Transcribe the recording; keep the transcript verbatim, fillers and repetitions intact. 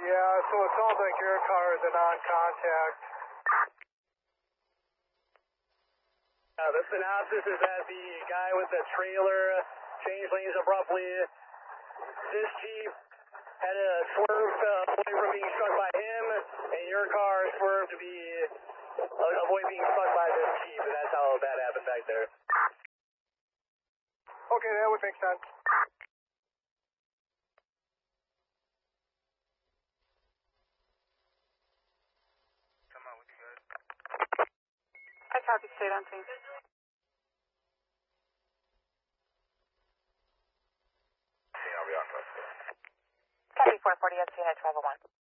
Yeah, so it sounds like your car is a non-contact. Uh, the synopsis is that the guy with the trailer changed lanes abruptly. This Jeep had a swerve uh, away from being struck by him, and your car swerved to be uh, avoid being struck by this Jeep, and that's how that happened back there. Okay, that would make sense. Come on with you guys. I copy, state on scene. Yeah, I'll be on. Copy four forty at C N H five oh one.